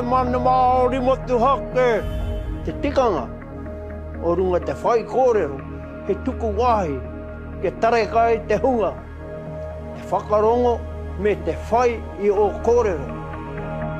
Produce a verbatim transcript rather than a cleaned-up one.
Mana Māori mo te hake, te tikanga, o runga te whai kōrero, he tuku wahi, ke tarekai te hunga, te whakarongo me te whai i o kōrero.